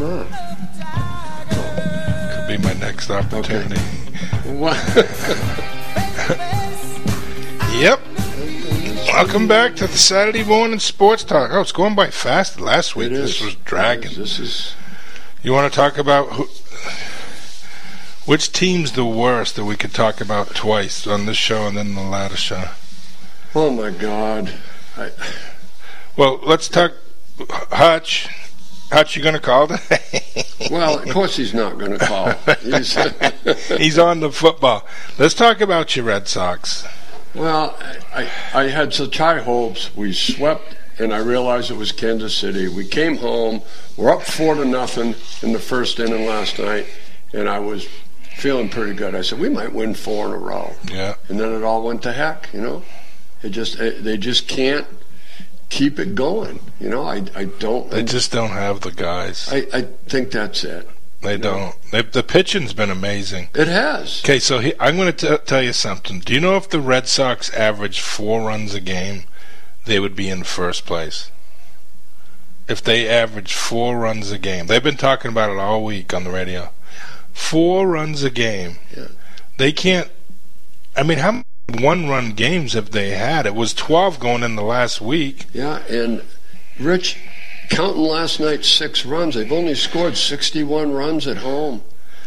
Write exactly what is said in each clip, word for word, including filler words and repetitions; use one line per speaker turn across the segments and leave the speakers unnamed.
Huh.
Could be my next opportunity.
Okay. What?
Yep. Welcome back to the Saturday morning sports talk. Oh, it's going by fast. Last week
It
this
is.
was dragging.
This is.
You want to talk about who, which team's the worst that we could talk about twice on this show and then the latter show?
Oh my God. I,
Well, let's talk Hutch. Hutch, you going to call today?
well, of course he's not going to call. He's,
He's on the football. Let's talk about your Red Sox.
well, I, I had such high hopes. We swept, and I realized it was Kansas City. We came home. We're up four to nothing in the first inning last night, and I was feeling pretty good. I said we might win four in a row.
Yeah.
And then it all went to heck. You know, it just it, they just can't keep it going. You know, I I don't.
They just don't have the guys.
I, I think that's it.
They don't. They, the pitching's been amazing.
It has.
Okay, so he, I'm going to tell you something. Do you know if the Red Sox averaged four runs a game, they would be in first place? If they averaged four runs a game. They've been talking about it all week on the radio. Four runs a game.
Yeah.
They can't. I mean, how many one-run games have they had? It was twelve going in the last week.
Yeah, and Rich, counting last night six runs, they've only scored sixty-one runs at home.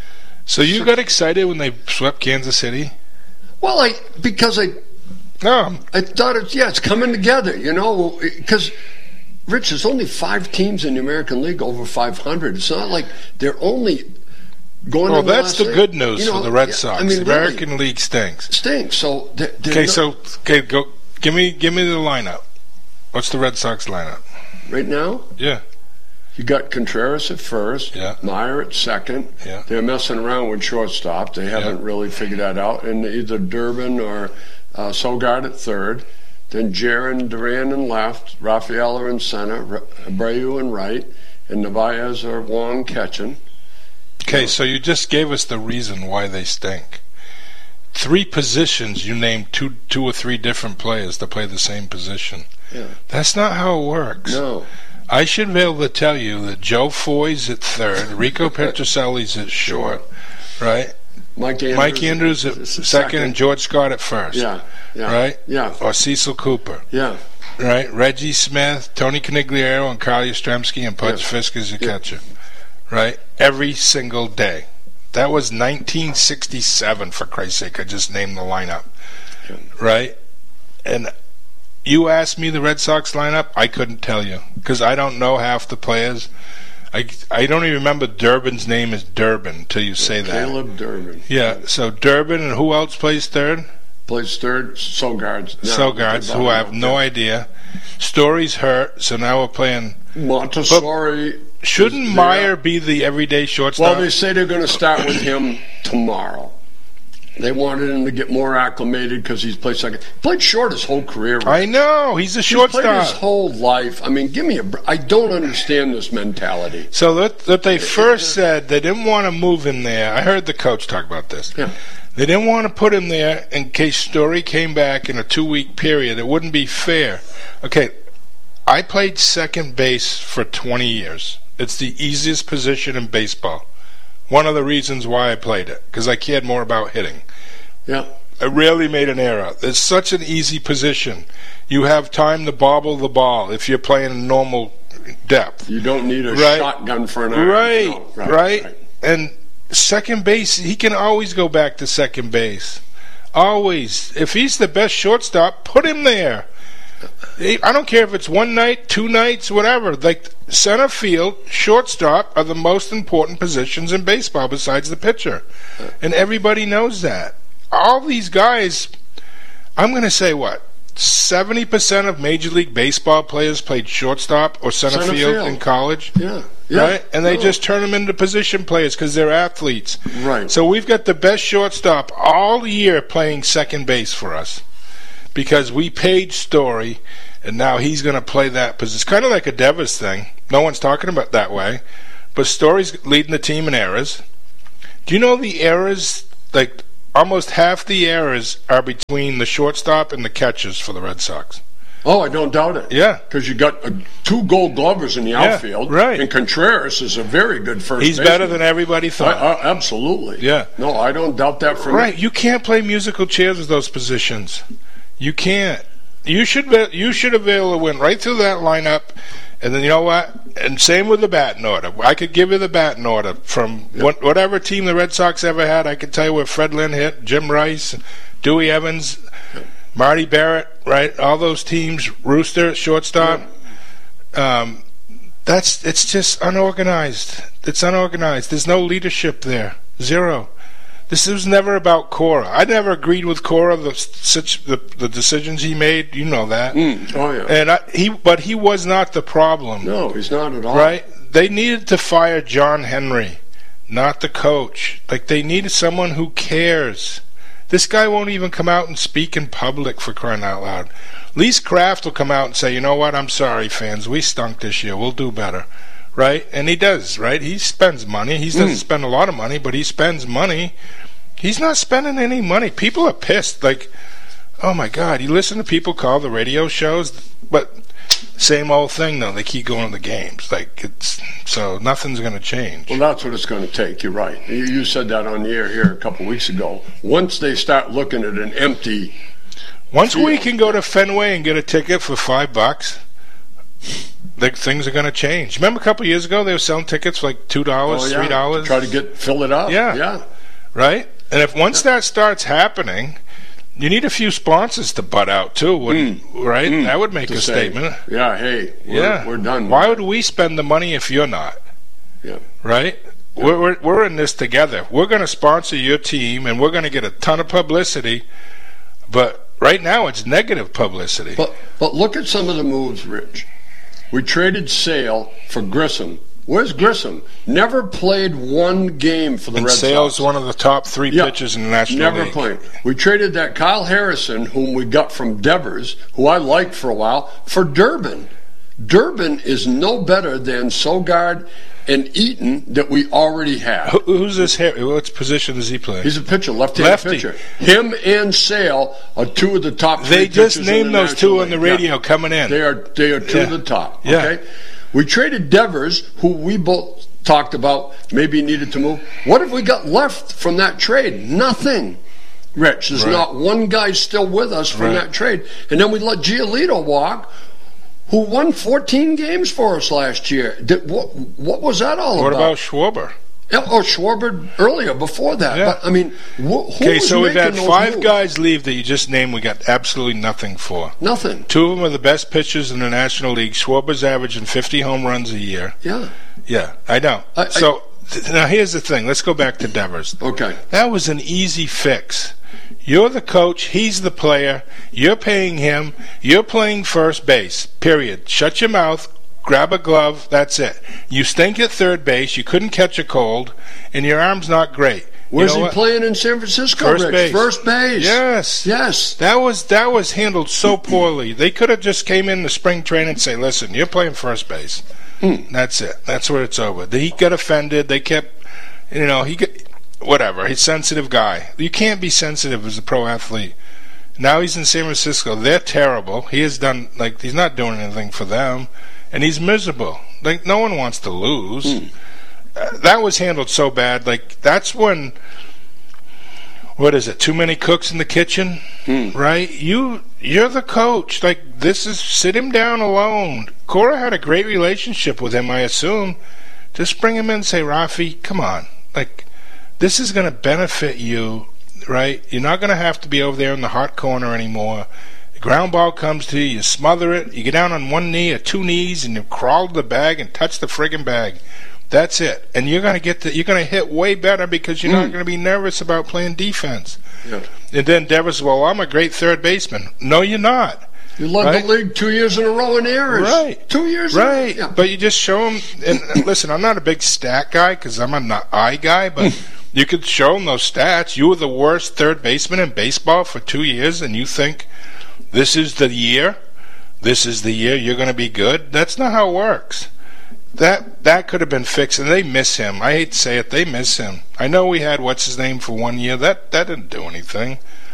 So you got excited when they swept Kansas City?
Well, I because I
No.
I thought it's yeah, it's coming together, you know, because Rich, there's only five teams in the American League over five hundred. It's not like they're only going.
Well,
in the
that's
last
the
league.
good news
You know,
for the Red
yeah,
Sox.
I mean,
the
really,
American League stinks.
stinks. So they're, they're
Okay,
not-
so okay, go. Give me, give me the lineup. What's the Red Sox lineup?
right now,
Yeah,
you got Contreras at first,
Yeah.
Meyer at second.
Yeah.
They're messing around with shortstop. They haven't
Yeah.
really figured that out. And either Durbin or uh, Sogard at third. Then Jaron Duran in left, Rafaela in center, Ra- Abreu in right, and Narvaez or Wong catching.
Okay, so you just gave us the reason why they stink. Three positions, you named two, two or three different players to play the same position.
Yeah.
That's not how it works.
No.
I should be able to tell you that Joe Foy's at third, Rico Petrocelli's at short, right?
Mike Andrews,
Mike Andrews at
is- is
second, and George Scott at first.
Yeah. Yeah.
Right?
Yeah.
Or Cecil Cooper.
Yeah.
Right? Reggie Smith, Tony Conigliaro, and Carl Yastrzemski, and Pudge
Yeah.
Fisk as your
Yeah.
catcher. Right? Every single day. That was nineteen sixty-seven, for Christ's sake. I just named the lineup.
Yeah.
Right? And you asked me the Red Sox lineup, I couldn't tell you. Because I don't know half the players. I, I don't even remember Durbin's name is Durbin until you say that.
Caleb Durbin.
Yeah, so Durbin, and who else plays third?
Plays third, Sogard.
Sogard, who I have no idea. Story's hurt, so now we're playing.
Montessori.
Shouldn't
is
Meyer
there.
be the everyday shortstop?
Well, they say they're going to start with him tomorrow. They wanted him to get more acclimated because he's played second. He played short his whole career.
I know, he's a
He's played his
shortstop.
whole life. I mean, give me a. br- I don't understand this mentality.
So that, that they first said they didn't want to move him there. I heard the coach talk about this.
Yeah.
They didn't want to put him there in case Story came back in a two-week period. It wouldn't be fair. Okay, I played second base for twenty years. It's the easiest position in baseball. One of the reasons why I played it, because I cared more about hitting.
Yeah.
I rarely made an error. It's such an easy position. You have time to bobble the ball if you're playing normal depth.
You don't need a
Right.
shotgun for an arm.
Right,
No,
right, And second base, he can always go back to second base. Always. If he's the best shortstop, put him there. I don't care if it's one night, two nights, whatever. Like center field, shortstop are the most important positions in baseball besides the pitcher. And everybody knows that. All these guys, I'm going to say what? seventy percent of Major League Baseball players played shortstop or center,
Center
field,
field.
in college.
Yeah. Yeah.
Right? And they
No.
just turn them into position players because they're athletes.
Right.
So we've got the best shortstop all year playing second base for us because we paid Story, and now he's going to play that position. It's kind of like a Devers thing. No one's talking about it that way. But Story's leading the team in errors. Do you know the errors, like almost half the errors are between the shortstop and the catchers for the Red Sox?
Oh, I don't doubt it.
Yeah.
Because you got uh, two Gold Glovers in the
Yeah,
outfield.
right.
And Contreras is a very good first
He's
baseman.
better than everybody thought.
I, I, absolutely.
Yeah.
No, I don't doubt that for
Right.
me.
You can't play musical chairs with those positions. You can't. You should be, you should have been able to win right through that lineup. And then, you know what? And same with the batting order. I could give you the batting order from
Yep.
what, whatever team the Red Sox ever had. I could tell you where Fred Lynn hit, Jim Rice, Dewey Evans,
Yep.
Marty Barrett, right? All those teams, Rooster, shortstop. Um, that's it's just unorganized. It's unorganized. There's no leadership there. Zero. This was never about Cora. I never agreed with Cora the such the, the decisions he made. You know that.
Mm. Oh, yeah.
And I, he, but he was not the problem.
No, he's not at all.
Right? They needed to fire John Henry, not the coach. Like, they needed someone who cares. This guy won't even come out and speak in public, for crying out loud. Lee Kraft will come out and say, you know what, I'm sorry, fans, we stunk this year, we'll do better. Right? And he does, right? He spends money. He doesn't
Mm.
spend a lot of money, but he spends money. He's not spending any money. People are pissed. Like, oh my God, you listen to people call the radio shows, but same old thing, though. They keep going to the games. Like, it's so nothing's going to change.
Well, that's what it's going to take. You're right. You, you said that on the air here a couple weeks ago. Once they start looking at an empty
Once we
field.
can go to Fenway and get a ticket for five bucks, the things are going to change. Remember a couple of years ago they were selling tickets for like two dollars,
Oh, yeah,
three dollars,
try to get fill it up.
Yeah.
Yeah.
right? And if once that starts happening, you need a few sponsors to butt out too, wouldn't, right?
Mm.
That would make
To
a
say,
statement.
Yeah. Hey. We're,
Yeah,
We're done.
Why
with
would we spend the money if you're not?
it. Yeah.
Right? We're, we're we're in this together. We're going to sponsor your team, and we're going to get a ton of publicity. But right now, it's negative publicity.
But but look at some of the moves, Rich. We traded Sale for Grissom. Where's Grissom? Never played one game for the
and
Red
Sale's
Sox.
one of the top three
Yeah.
pitchers in the National
Never
League.
played. We traded that Kyle Harrison, whom we got from Devers, who I liked for a while, for Durbin. Durbin is no better than Sogard and Eaton that we already have.
Who, who's this here? What position does he play?
He's a pitcher, left-handed
Lefty.
pitcher. Him and Sale are two of the top three
They just
pitchers in
named
the
those
National
two on the
League.
radio
Yeah.
coming in.
They are they are two
Yeah.
of the top.
Yeah.
Okay, we traded Devers, who we both talked about maybe needed to move. What have we got left from that trade? Nothing. Rich, there's
Right.
not one guy still with us from
Right.
that trade, and then we let Giolito walk, who won fourteen games for us last year. Did, what what was that all
What
about?
about Schwarber?
Yeah, oh, Schwarber earlier before that.
Yeah.
But I mean, wh- who
Okay,
was
so we've
making
had
those
five
moves?
guys leave that you just named. We got absolutely nothing for.
Nothing.
Two of them are the best pitchers in the National League. Schwarber's averaging fifty home runs a year.
Yeah.
Yeah, I know.
I- I-
so th- now here's the thing. Let's go back to Devers.
Okay.
That was an easy fix. You're the coach. He's the player. You're paying him. You're playing first base. Period. Shut your mouth. Grab a glove. That's it. You stink at third base. You couldn't catch a cold, and your arm's not great. You
Where's
know
he
what?
playing in San Francisco?
First
Rich?
base.
First base.
Yes.
Yes.
That was that was handled so poorly. They could have just came in the spring training and say, "Listen, you're playing first base."
Mm.
That's it. That's where it's over. He got offended. They kept, you know, he got whatever. He's a sensitive guy. You can't be sensitive as a pro athlete. Now he's in San Francisco. They're terrible. He has done like he's not doing anything for them, and he's miserable. Like no one wants to lose.
Mm.
Uh, that was handled so bad. Like that's when. What is it? Too many cooks in the kitchen,
Mm.
right? You, you're the coach. Like this is sit him down alone. Cora had a great relationship with him, I assume. Just bring him in and say, Rafi, come on. Like this is going to benefit you, right? You're not going to have to be over there in the hot corner anymore. The ground ball comes to you, you smother it, you get down on one knee or two knees, and you crawl to the bag and touch the friggin' bag. That's it, and you're gonna get the, you're gonna hit way better because you're
Mm.
not gonna be nervous about playing defense.
Yeah.
And then Devers, well, I'm a great third baseman. No, you're not.
You led
Right?
the league two years in a row in errors.
Right.
Two years.
Right,
In a, yeah.
but you just show them. And and listen, I'm not a big stat guy because I'm a not eye guy, but you could show them those stats. You were the worst third baseman in baseball for two years, and you think this is the year. This is the year you're going to be good. That's not how it works. That that could have been fixed, and they miss him. I hate to say it, they miss him. I know we had what's his name for one year. That that didn't do anything.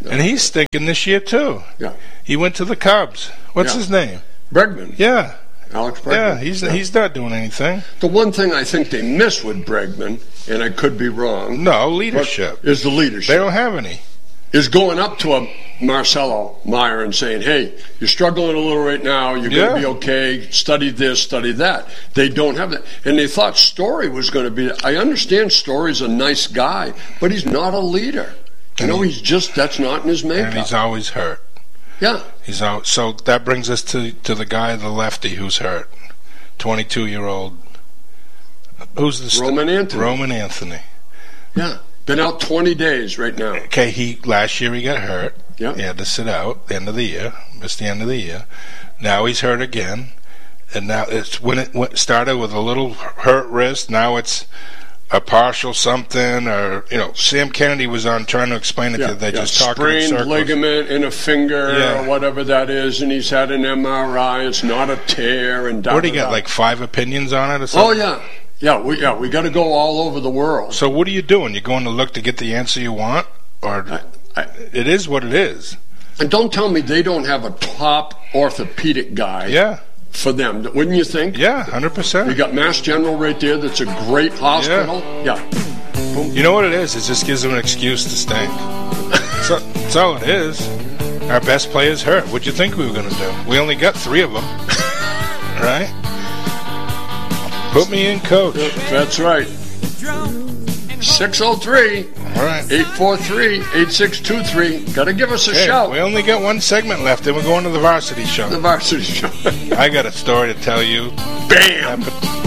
And he's stinking this year, too.
Yeah.
He went to the Cubs. What's
Yeah.
his name?
Bregman.
Yeah.
Alex Bregman.
Yeah, he's yeah. he's not doing anything.
The one thing I think they miss with Bregman, and I could be wrong.
No, leadership.
Is the leadership.
They don't have any.
Is going up to a Marcelo Meyer and saying, hey, you're struggling a little right now, you're
Yeah.
going to be okay, study this, study that. They don't have that. And they thought Story was going to be, I understand Story's a nice guy, but he's not a leader. You know, he's just, that's not in his makeup.
And he's always hurt.
Yeah.
He's out. So that brings us to, to the guy, the lefty, who's hurt. twenty-two-year-old. Who's the st-
Roman Anthony.
Roman Anthony.
Yeah. Been out twenty days right now.
Okay, he last year he got hurt.
Yep.
He had to sit out the end of the year, missed the end of the year. Now he's hurt again, and now it's when it went, started with a little hurt wrist. Now it's a partial something, or you know, Sam Kennedy was on trying to explain it
Yeah,
to. They
yeah.
just talking in
Sprained
circles.
ligament in a finger
Yeah.
or whatever that is, and he's had an M R I. It's not a tear. And
What do you
da, da,
got?
da.
Like five opinions on it or
Oh
something?
yeah, yeah. We yeah we got to go all over the world.
So what are you doing? You're going to look to get the answer you want, or
I, I,
it is what it is?
and don't tell me they don't have a top orthopedic guy.
Yeah,
For them, wouldn't you think?
yeah, hundred
You
percent.
got Mass General right there. That's a great hospital. Yeah.
You know what it is? It just gives them an excuse to stink. So, that's all it is. Our best player's hurt. What'd you think we were going to do? We only got three of them. Right? Put me in, coach.
That's right. six oh three,
All right.
eight four three, eight six two three. Got to give us a
Hey,
shout.
we only got one segment left, then we're going to the varsity show.
The varsity show.
I got a story to tell you.
Bam!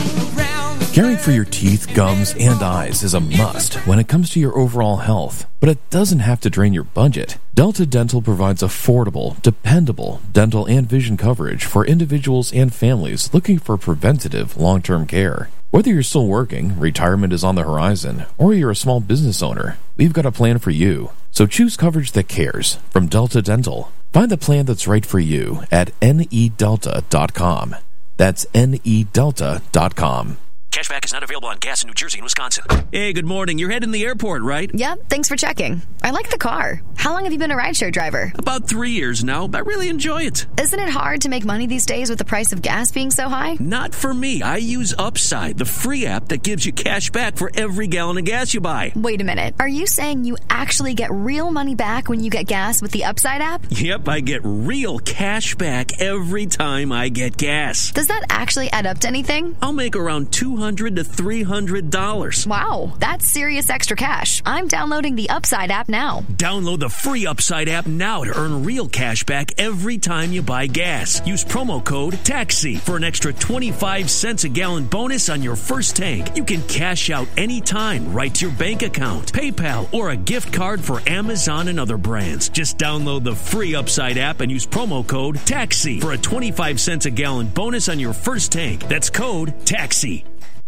Caring for your teeth, gums, and eyes is a must when it comes to your overall health, but it doesn't have to drain your budget. Delta Dental provides affordable, dependable dental and vision coverage for individuals and families looking for preventative long-term care. Whether you're still working, retirement is on the horizon, or you're a small business owner, we've got a plan for you. So choose coverage that cares from Delta Dental. Find the plan that's right for you at N E delta dot com. That's N E delta dot com.
Cashback is not available on gas in New Jersey and Wisconsin. Hey, good morning. You're heading to the airport, right?
Yep, thanks for checking. I like the car. How long have you been a rideshare driver?
About three years now. I really enjoy it.
Isn't it hard to make money these days with the price of gas being so high?
Not for me. I use Upside, the free app that gives you cash back for every gallon of gas you buy.
Wait a minute. Are you saying you actually get real money back when you get gas with the Upside app?
Yep, I get real cash back every time I get gas.
Does that actually add up to anything?
I'll make around two hundred to three hundred dollars.
Wow, that's serious extra cash. I'm downloading the Upside app now.
Download the free Upside app now to earn real cash back every time you buy gas. Use promo code TAXI for an extra twenty-five cents a gallon bonus on your first tank. You can cash out anytime right to your bank account, PayPal, or a gift card for Amazon and other brands. Just download the free Upside app and use promo code TAXI for a twenty-five cents a gallon bonus on your first tank. That's code TAXI.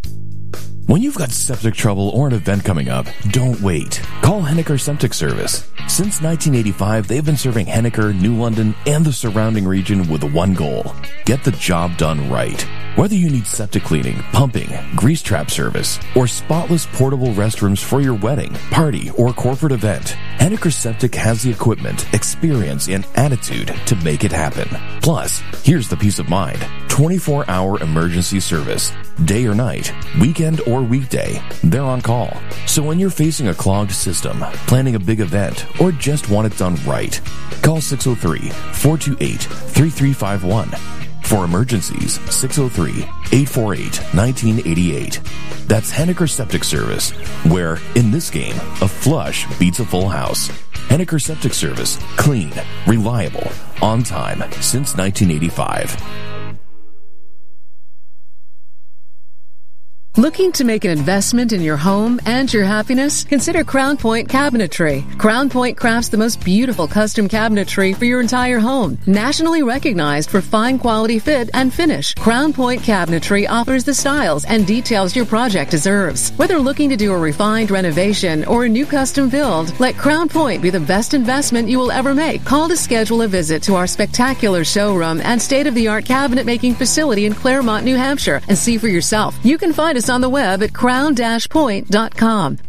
When you've got septic trouble or an event coming up, don't wait. Call Henniker Septic Service. Since nineteen eighty-five, they've been serving Henniker, New London, and the surrounding region with one goal: get the job done right. Whether you need septic cleaning, pumping, grease trap service, or spotless portable restrooms for your wedding, party, or corporate event, Henniker Septic has the equipment, experience, and attitude to make it happen. Plus, here's the peace of mind: twenty-four hour emergency service. Day or night, weekend or weekday, they're on call. So when you're facing a clogged system, planning a big event, or just want it done right, call six oh three, four two eight, three three five one. For emergencies, six oh three, eight four eight, one nine eight eight. That's Henniker Septic Service, where, in this game, a flush beats a full house. Henniker Septic Service. Clean, reliable, on time, since nineteen eighty-five.
Looking to make an investment in your home and your happiness? Consider Crown Point Cabinetry. Crown Point crafts the most beautiful custom cabinetry for your entire home. Nationally recognized for fine quality fit and finish, Crown Point Cabinetry offers the styles and details your project deserves. Whether looking to do a refined renovation or a new custom build, let Crown Point be the best investment you will ever make. Call to schedule a visit to our spectacular showroom and state-of-the-art cabinet making facility in Claremont, New Hampshire, and see for yourself. You can find us on the web at crown dash point dot com.